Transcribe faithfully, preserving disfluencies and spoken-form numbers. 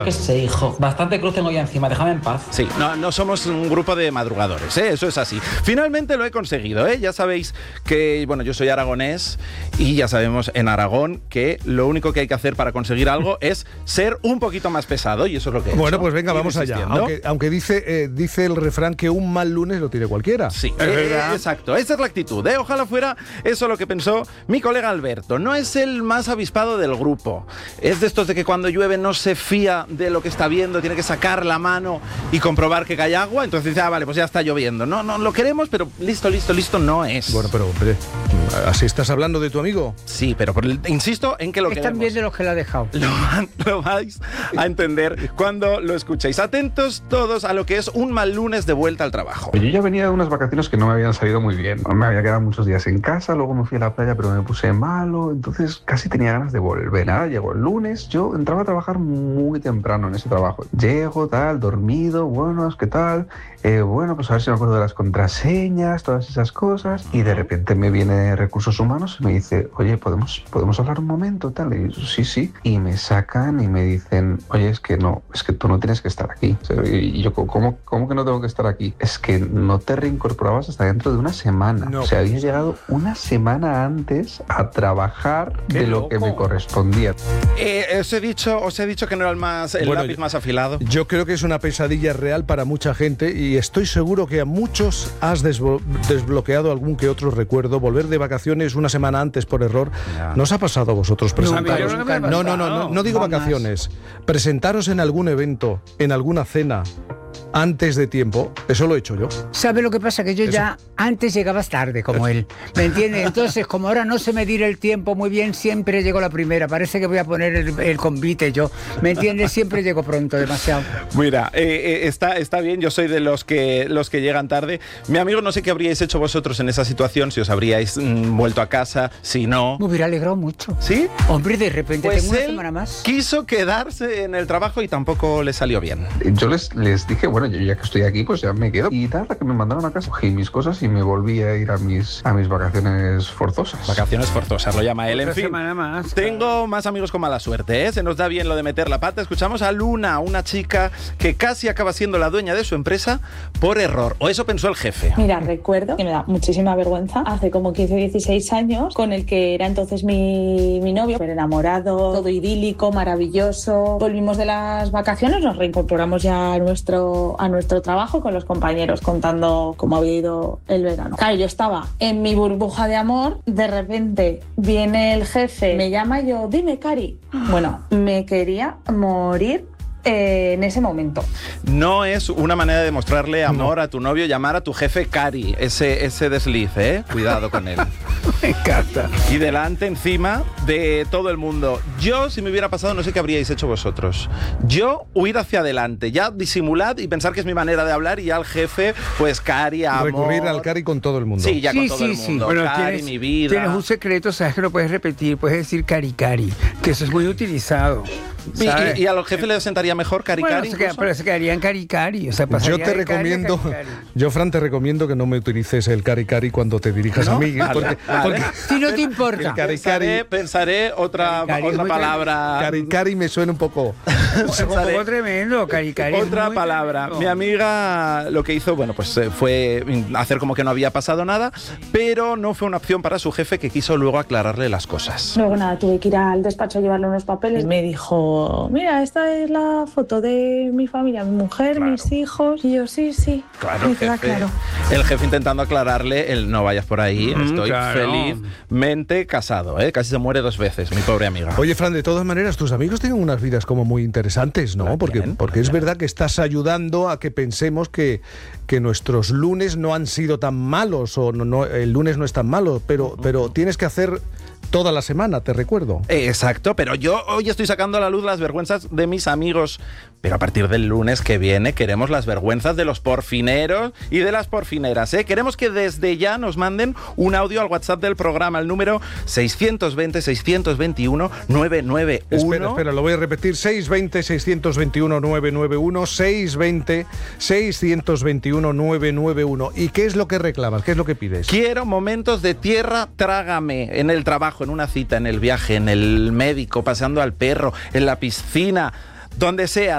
¿Qué sé, hijo? Bastante cruz tengo ya encima, déjame en paz. Sí, no, no somos un grupo de madrugadores, ¿eh? Eso es así. Finalmente lo he conseguido, ¿eh? Ya sabéis que, bueno, yo soy aragonés y ya sabemos en Aragón que lo único que hay que hacer para conseguir algo es ser un poquito más pesado, y eso es lo que he Bueno, hecho. pues venga, vamos allá. Aunque, aunque dice, eh, dice el refrán que un mal lunes lo tiene cualquiera. Sí, eh, exacto. Esa es la actitud, ¿eh? Ojalá fuera eso lo que pensó mi colega Alberto. No es el más avispado del grupo. Es de estos de que cuando llueve no se fía de lo que está viendo, tiene que sacar la mano y comprobar que cae agua, entonces dice, ah, vale, pues ya está lloviendo. No, no, lo queremos, pero listo, listo, listo no es. Bueno, pero hombre, ¿así estás hablando de tu amigo? Sí, pero por el, insisto en que lo es queremos. Es también de los que lo ha dejado. Lo, lo vais a entender cuando lo escuchéis. Atentos todos a lo que es un mal lunes de vuelta al trabajo. Yo ya venía de unas vacaciones que no me habían salido muy bien. Me había quedado muchos días en casa, luego me fui a la playa, pero me puse malo, entonces casi tenía ganas de volver. Nada, llegó el lunes, yo entraba a trabajar muy temprano en ese trabajo. Llego, tal, dormido, buenos, ¿qué tal? Eh, bueno, pues a ver si me acuerdo de las contraseñas, todas esas cosas. Y de repente me viene Recursos Humanos y me dice, oye, ¿podemos, ¿podemos hablar un momento? Tal, y yo, sí, sí. Y me sacan y me dicen, oye, es que no, es que tú no tienes que estar aquí. Y yo, ¿cómo, cómo que no tengo que estar aquí? Es que no te reincorporabas hasta dentro de una semana. No. O sea, había llegado una semana antes a trabajar de lo que me correspondía. Eh, os he dicho, os he dicho que no era el más el bueno, lápiz más afilado. Yo creo que es una pesadilla real para mucha gente y estoy seguro que a muchos has desblo- desbloqueado algún que otro recuerdo. Volver de vacaciones una semana antes por error. Ya. ¿No os ha pasado a vosotros presentaros? No, no, no, no, no, no digo Vamos. vacaciones. Presentaros en algún evento, en alguna cena, antes de tiempo. Eso lo he hecho yo. ¿Sabe lo que pasa? Que yo Eso. ya antes llegabas tarde, como él. ¿Me entiendes? Entonces, como ahora no sé medir el tiempo muy bien, siempre llego la primera. Parece que voy a poner el, el convite yo. ¿Me entiendes? Siempre llego pronto, demasiado. Mira, eh, eh, está, está bien, yo soy de los que, los que llegan tarde. Mi amigo, no sé qué habríais hecho vosotros en esa situación, si os habríais mm, vuelto a casa, si no. Me hubiera alegrado mucho. ¿Sí? Hombre, de repente Pues tengo una él semana más. quiso quedarse en el trabajo y tampoco le salió bien. Yo les, les dije, bueno, yo ya que estoy aquí, pues ya me quedo. Y nada, que me mandaron a casa, cogí mis cosas y me volví a ir a mis, a mis vacaciones forzosas. Vacaciones forzosas, lo llama él. En Otra fin, semana más. tengo más amigos con mala suerte, ¿eh? Se nos da bien lo de meter la pata. Escuchamos a Luna, una chica que casi acaba siendo la dueña de su empresa por error. O eso pensó el jefe. Mira, recuerdo que me da muchísima vergüenza, hace como quince, dieciséis años, con el que era entonces mi, mi novio, pero enamorado, todo idílico, maravilloso. Volvimos de las vacaciones, nos reincorporamos ya a nuestro, a nuestro trabajo con los compañeros contando cómo había ido el verano. Claro, yo estaba en mi burbuja de amor, de repente viene el jefe, me llama y yo, dime, Cari. Bueno, me quería morir eh, en ese momento. No es una manera de mostrarle amor no. a tu novio llamar a tu jefe Cari, ese, ese desliz, ¿eh? Cuidado con él. Me encanta. Y delante, encima de todo el mundo. Yo, si me hubiera pasado, no sé qué habríais hecho vosotros. Yo, huir hacia adelante, ya disimulad y pensar que es mi manera de hablar y ya al jefe, pues Cari, amor. Recurrir al Cari con todo el mundo. Sí, ya sí, con todo sí, el sí. mundo. Bueno, Cari, tienes, mi vida. Tienes un secreto, sabes que lo puedes repetir, puedes decir Cari Cari, que eso es muy utilizado. Y, y, y a los jefes les sentaría mejor Cari bueno, Cari. Se queda, pero se quedarían Cari Cari. O sea, yo te de recomiendo, Cari a Cari Cari. yo Fran te recomiendo que no me utilices el Cari Cari cuando te dirijas ¿No? a mí. Vale, porque, vale. porque si no te importa. el Cari Pensaré, pensaré otra, Cari Cari otra muy palabra. Cari Cari me suena un poco. Es un poco tremendo, Cari Cari. Otra muy palabra. tremendo. Mi amiga lo que hizo, bueno, pues eh, fue hacer como que no había pasado nada, pero no fue una opción para su jefe, que quiso luego aclararle las cosas. Luego nada, tuve que ir al despacho a llevarle unos papeles. Me dijo, mira, esta es la foto de mi familia, mi mujer, Claro. mis hijos. Y yo, sí, sí. Claro, me el queda jefe, claro. el jefe intentando aclararle el no vayas por ahí, Mm, estoy claro. felizmente casado, ¿eh? Casi se muere dos veces, mi pobre amiga. Oye, Fran, de todas maneras, tus amigos tienen unas vidas como muy interesantes, ¿no? La Porque, tienen, porque la es tienen. verdad que estás ayudando a que pensemos que, que nuestros lunes no han sido tan malos, o no, no, el lunes no es tan malo, pero, pero tienes que hacer toda la semana, te recuerdo. Exacto, pero yo hoy estoy sacando a la luz las vergüenzas de mis amigos. Pero a partir del lunes que viene queremos las vergüenzas de los porfineros y de las porfineras, ¿eh? Queremos que desde ya nos manden un audio al WhatsApp del programa, el número seiscientos veinte, seiscientos veintiuno, novecientos noventa y uno. Espera, espera, lo voy a repetir. seiscientos veinte, seiscientos veintiuno, novecientos noventa y uno, seiscientos veinte, seiscientos veintiuno, novecientos noventa y uno. ¿Y qué es lo que reclamas? ¿Qué es lo que pides? Quiero momentos de tierra, trágame, en el trabajo, en una cita, en el viaje, en el médico, paseando al perro, en la piscina, donde sea.